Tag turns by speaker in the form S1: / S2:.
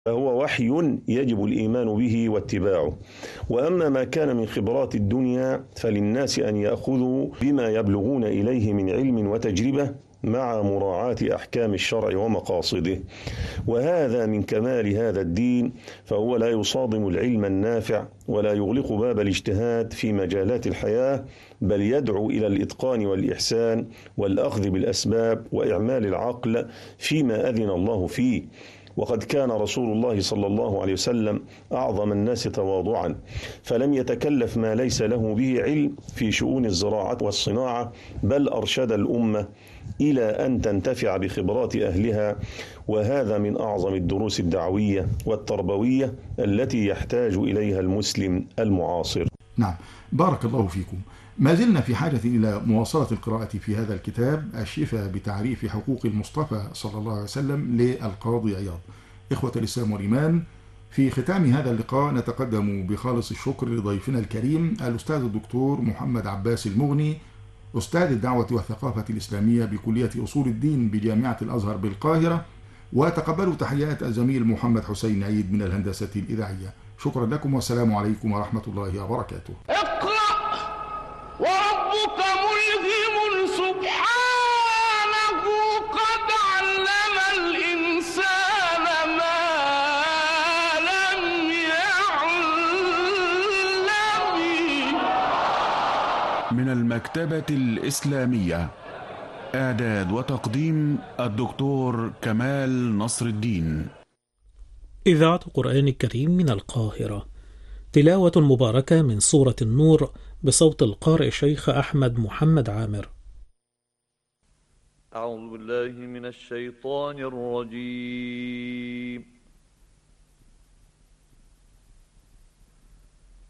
S1: فهو وحي يجب الإيمان به واتباعه. وأما ما كان من خبرات الدنيا فللناس أن يأخذوا بما يبلغون إليه من علم وتجربة مع مراعاة أحكام الشرع ومقاصده. وهذا من كمال هذا الدين، فهو لا يصادم العلم النافع ولا يغلق باب الاجتهاد في مجالات الحياة، بل يدعو إلى الإتقان والإحسان والأخذ بالأسباب وإعمال العقل فيما أذن الله فيه. وقد كان رسول الله صلى الله عليه وسلم أعظم الناس تواضعا، فلم يتكلف ما ليس له به علم في شؤون الزراعة والصناعة، بل أرشد الأمة إلى أن تنتفع بخبرات أهلها. وهذا من أعظم الدروس الدعوية والتربوية التي يحتاج إليها المسلم المعاصر.
S2: نعم، بارك الله فيكم. ما زلنا في حاجة إلى مواصلة القراءة في هذا الكتاب الشفاء بتعريف حقوق المصطفى صلى الله عليه وسلم للقاضي عياض. إخوة الإسلام والإيمان، في ختام هذا اللقاء نتقدم بخالص الشكر لضيفنا الكريم الأستاذ الدكتور محمد عباس المغني، أستاذ الدعوة والثقافة الإسلامية بكلية أصول الدين بجامعة الأزهر بالقاهرة، وتقبلوا تحيات الزميل محمد حسين عيد من الهندسة الإذاعية. شكرا لكم والسلام عليكم ورحمة الله وبركاته.
S3: اقرأ وربك ملهم سبحانه قد علم الإنسان ما لم يعلم.
S4: من المكتبة الإسلامية، إعداد وتقديم الدكتور كمال نصر الدين.
S5: إذاعة القرآن الكريم من القاهرة، تلاوة مباركة من سورة النور بصوت القارئ شيخ أحمد محمد عامر.
S6: أعوذ بالله من الشيطان الرجيم.